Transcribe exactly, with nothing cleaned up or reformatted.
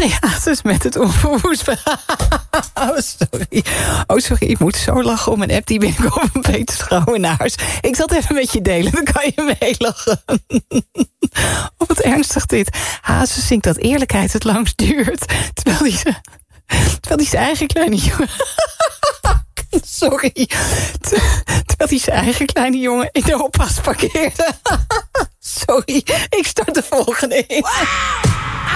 André Hazes met het onverwoestbare. Oh, sorry. Oh, sorry, ik moet zo lachen om een app die binnenkomt van Peter Schouwenaars. Ik zal het even met je delen, dan kan je meelachen. Oh, wat ernstig dit. Hazes zingt dat eerlijkheid het langst duurt. Terwijl hij ze... Terwijl hij zijn eigen kleine jongen... Sorry. Terwijl hij zijn eigen kleine jongen in de oppas parkeerde. Sorry, ik start de volgende in.